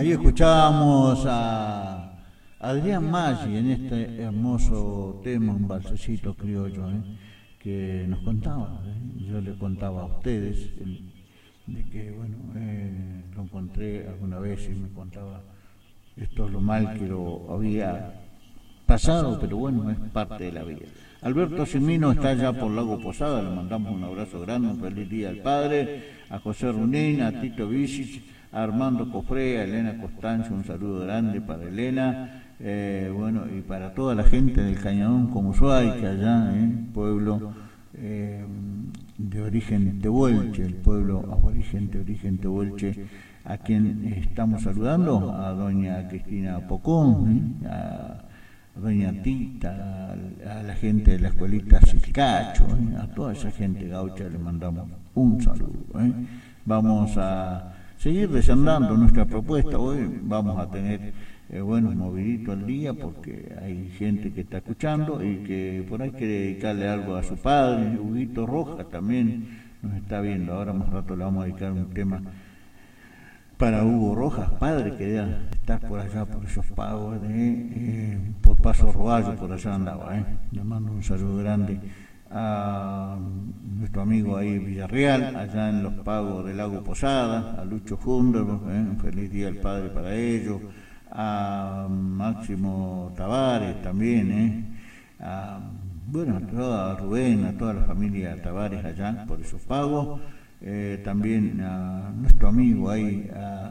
ahí escuchábamos a Adrián Maggi en este hermoso tema, un balsecito criollo, que nos contaba. Yo le contaba a ustedes de que, bueno, lo encontré alguna vez y me contaba esto es lo mal que lo había pasado, pero bueno, es parte de la vida. Alberto Simino está allá por Lago Posada, le mandamos un abrazo grande, un feliz día al padre, a José Runín, a Tito Vicic, a Armando Cofré, a Elena Costanzo, un saludo grande para Elena, bueno, y para toda la gente del Cañadón como Ushuaia, allá, pueblo de origen tehuelche, el pueblo aborigen de origen tehuelche, a quien estamos saludando, a doña Cristina Pocón, a doña Tita, a la gente de la escuelita Silcacho, a toda esa gente gaucha le mandamos un saludo. Vamos a seguir desandando nuestra propuesta. Hoy vamos a tener buenos moviditos al día porque hay gente que está escuchando y que por ahí quiere dedicarle algo a su padre. Huguito Roja también nos está viendo. Ahora más rato le vamos a dedicar un tema para Hugo Rojas, padre, que debe estar por allá, por esos pagos por Paso Rogallo, por allá andaba. Le mando un saludo grande a nuestro amigo ahí Villarreal, allá en los pagos del Lago Posada, a Lucho Funder, un feliz día al padre para ellos, a Máximo Tavares también, bueno, a Rubén, a toda la familia Tavares allá por esos pagos. También a nuestro amigo ahí,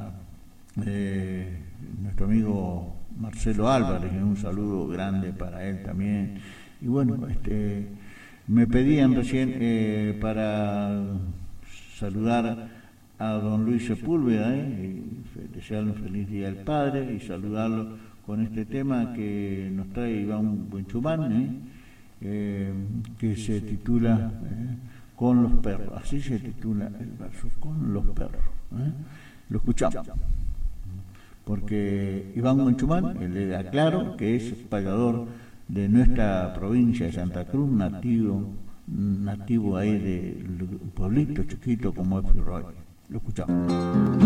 nuestro amigo Marcelo Álvarez, un saludo grande para él también. Y bueno, me pedían recién para saludar a don Luis Sepúlveda, desearle un feliz día al padre y saludarlo con este tema que nos trae Iván Buenchumán, que se titula Con los perros, así se titula el verso, Con los perros. Lo escuchamos, porque Iván Buenchumán, le aclaro que es payador de nuestra provincia de Santa Cruz, nativo ahí de un pueblito chiquito como es Firroy. Lo escuchamos.